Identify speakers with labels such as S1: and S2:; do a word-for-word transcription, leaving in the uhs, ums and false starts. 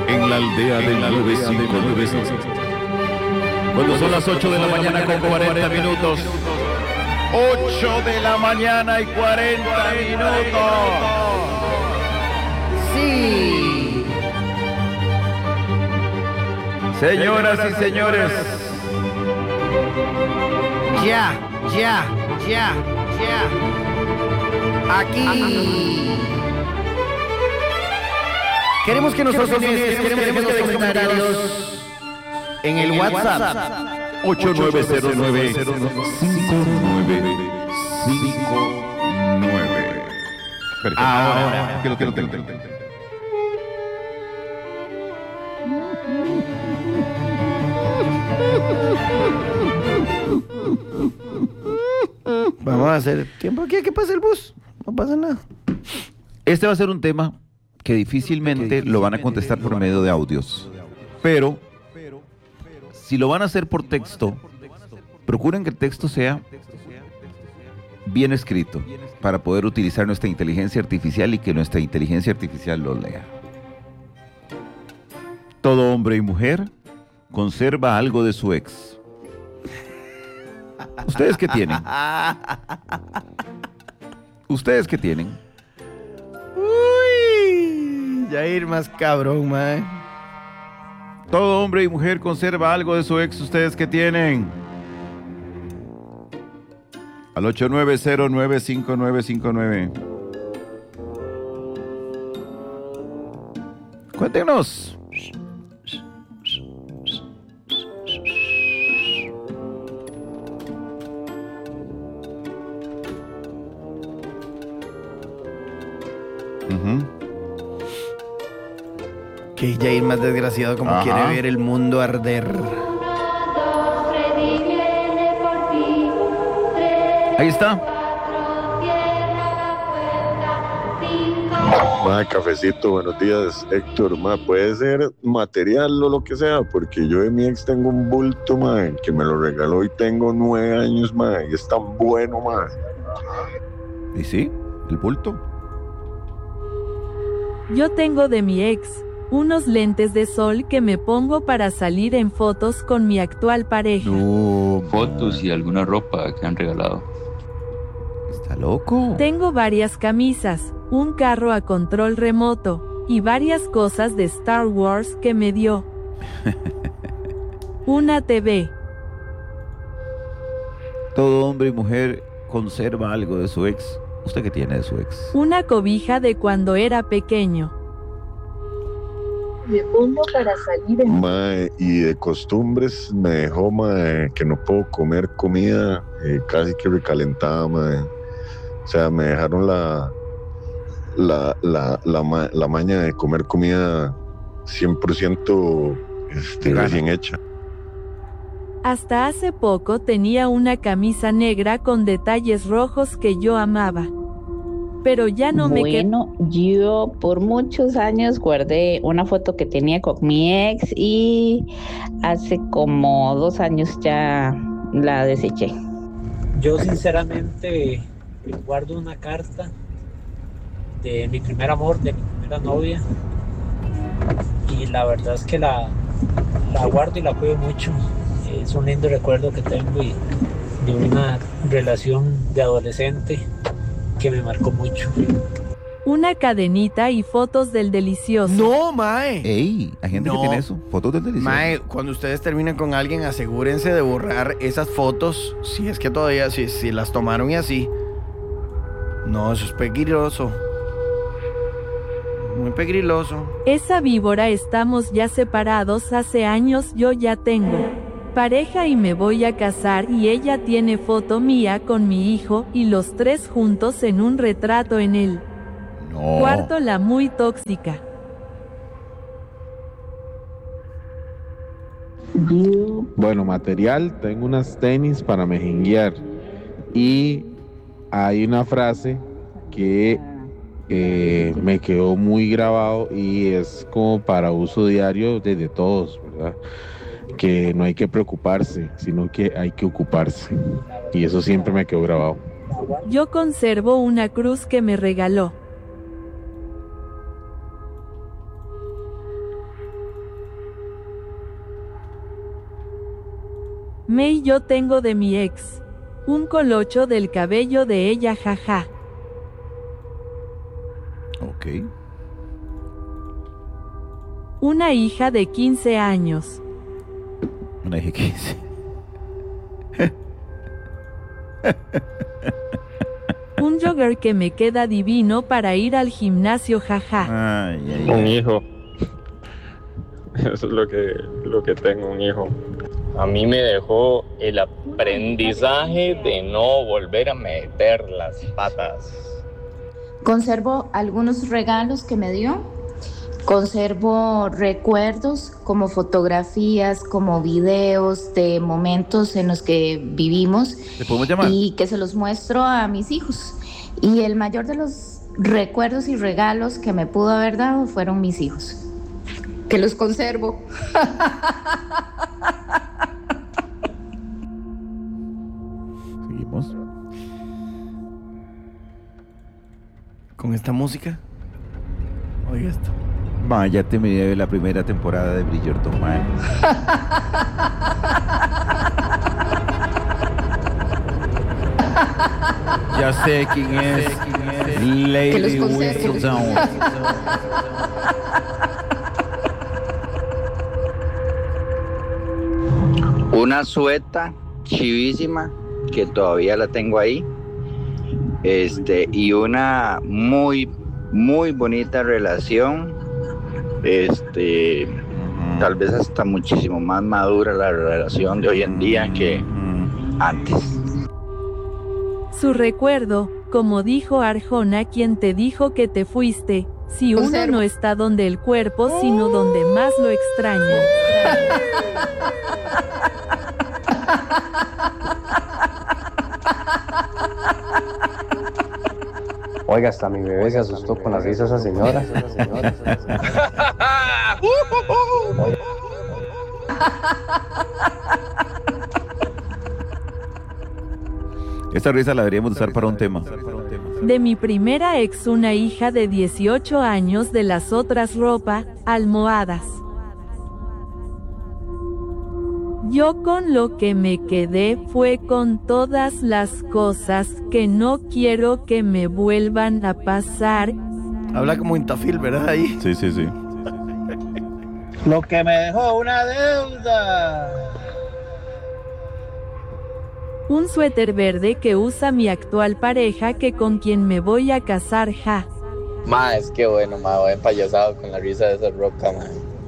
S1: en la aldea del nueve cinco nueve. Cuando son las ocho de la mañana con cuarenta minutos. ocho de la mañana y cuarenta minutos.
S2: Sí.
S1: Señoras y señores.
S2: Ya, ya, ya, ya. Aquí. Queremos que nos opines, queremos que nos comentarios en el WhatsApp.
S1: ocho nueve cero nueve cinco nueve cinco nueve. Ahora, que lo tengo.
S2: Vamos a hacer tiempo aquí a que pase el bus. No pasa nada.
S1: Este va a ser un tema que difícilmente lo van a contestar por medio de audios. Pero, si lo van a hacer por texto, procuren que el texto sea bien escrito para poder utilizar nuestra inteligencia artificial y que nuestra inteligencia artificial lo lea. Todo hombre y mujer conserva algo de su ex. ¿Ustedes qué tienen? ¿Ustedes qué tienen?
S2: Uy, Jair más cabrón, man.
S1: Todo hombre y mujer conserva algo de su ex. ¿Ustedes qué tienen? Al ocho nueve cero nueve cinco nueve cinco nueve. Cuéntenos. Uh-huh.
S2: Que Jair más desgraciado como
S1: Ajá.
S2: quiere ver el mundo arder.
S1: Ahí está.
S3: Ma, cafecito, buenos días, Héctor. Ma, puede ser material o lo que sea, porque yo de mi ex tengo un bulto, ma, que me lo regaló y tengo nueve años, ma, y es tan bueno, ma.
S1: ¿Y sí? ¿El bulto?
S4: Yo tengo de mi ex unos lentes de sol que me pongo para salir en fotos con mi actual pareja.
S1: No.
S5: Fotos y alguna ropa que han regalado.
S1: ¿Está loco?
S4: Tengo varias camisas, un carro a control remoto y varias cosas de Star Wars que me dio. Una T V.
S1: Todo hombre y mujer conserva algo de su ex. ¿Usted qué tiene de su ex?
S4: Una cobija de cuando era pequeño.
S6: Me pongo para salir en...
S3: Ma, y de costumbres me dejó, ma, que no puedo comer comida eh, casi que recalentada, ma. O sea, me dejaron la la, la, la, ma, la maña de comer comida cien por ciento este, recién hecha.
S4: Hasta hace poco tenía una camisa negra con detalles rojos que yo amaba. Pero ya no me quedó.
S6: Bueno, yo por muchos años guardé una foto que tenía con mi ex y hace como dos años ya la deseché.
S7: Yo sinceramente guardo una carta de mi primer amor, de mi primera novia, y la verdad es que la, la guardo y la cuido mucho. Es un lindo recuerdo que tengo y de una relación de adolescente que me marcó mucho.
S4: Una cadenita y fotos del delicioso.
S2: No, mae.
S1: Ey, hay gente
S2: No.
S1: que tiene eso. Fotos del delicioso.
S2: Mae, cuando ustedes terminen con alguien, asegúrense de borrar esas fotos. Si es que todavía, si, si las tomaron y así. No, eso es peligroso. Muy peligroso.
S4: Esa víbora, estamos ya separados hace años, yo ya tengo pareja y me voy a casar y ella tiene foto mía con mi hijo y los tres juntos en un retrato en él.
S1: No.
S4: Cuarto, la muy tóxica.
S8: Bueno, material, tengo unas tenis para mejenguear y hay una frase que eh, me quedó muy grabado y es como para uso diario desde todos, ¿verdad? Que no hay que preocuparse, sino que hay que ocuparse. Y eso siempre me quedó grabado.
S4: Yo conservo una cruz que me regaló. May, yo tengo de mi ex. Un colocho del cabello de ella, jaja.
S1: Ok.
S4: Una hija de quince años.
S1: Una hija de quince.
S4: Un jogger que me queda divino para ir al gimnasio, jaja.
S1: Ay, ay,
S9: Un
S1: ay.
S9: hijo. Eso es lo que, lo que tengo, un hijo. A mí me dejó el aprendizaje de no volver a meter las patas.
S10: Conservo algunos regalos que me dio. Conservo recuerdos como fotografías, como videos de momentos en los que vivimos.
S1: ¿Te podemos llamar?
S10: Y que se los muestro a mis hijos. Y el mayor de los recuerdos y regalos que me pudo haber dado fueron mis hijos. Que los conservo.
S1: Seguimos.
S2: Con esta música. Oiga esto.
S1: Ma, ya te miré la primera temporada de Bridgerton, man. Ya sé quién es. Lady
S10: Que los conservo.
S1: Whistledown.
S11: Una sueta chivísima que todavía la tengo ahí. Este, y una muy, muy bonita relación. Este,
S1: Ujú.
S11: tal vez hasta muchísimo más madura la relación de hoy en día que
S1: Ujú.
S11: antes.
S4: Su recuerdo, como dijo Arjona, quien te dijo que te fuiste. Si uno
S10: Conservo.
S4: no está donde el cuerpo, sino donde más lo extraña.
S12: Oiga, hasta mi bebé se asustó con la risa de esa señora.
S1: Esta risa la deberíamos usar para un tema.
S4: De mi primera ex, una hija de dieciocho años, de las otras ropa, almohadas. Yo con lo que me quedé fue con todas las cosas que no quiero que me vuelvan a pasar.
S2: Habla como Intafil, ¿verdad? Ahí.
S1: Sí, sí, sí.
S7: Lo que me dejó una deuda.
S4: Un suéter verde que usa mi actual pareja, que con quien me voy a casar, ja.
S9: Ma, es que bueno, ma, voy empayasado con la risa de esa roca, ma.